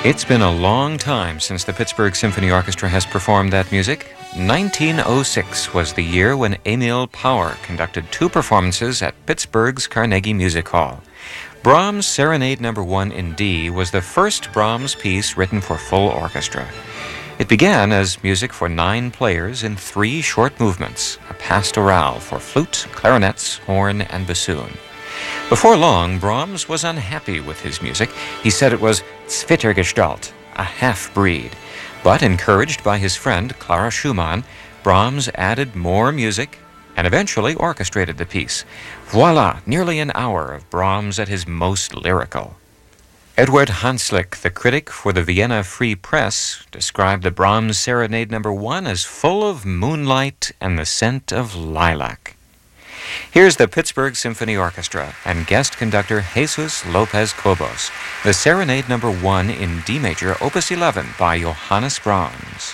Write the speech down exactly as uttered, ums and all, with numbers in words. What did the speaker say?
It's been a long time since the Pittsburgh Symphony Orchestra has performed that music. nineteen oh six was the year when Emil Power conducted two performances at Pittsburgh's Carnegie Music Hall. Brahms' Serenade Number One in D was the first Brahms piece written for full orchestra. It began as music for nine players in three short movements, a pastorale for flute, clarinets, horn, and bassoon. Before long, Brahms was unhappy with his music. He said it was Zwittergestalt, a half-breed. But encouraged by his friend Clara Schumann, Brahms added more music and eventually orchestrated the piece. Voila, nearly an hour of Brahms at his most lyrical. Edward Hanslick, the critic for the Vienna Free Press, described the Brahms Serenade Number One as full of moonlight and the scent of lilac. Here's the Pittsburgh Symphony Orchestra and guest conductor Jesus Lopez Cobos, the Serenade Number One in D major, Opus eleven by Johannes Brahms.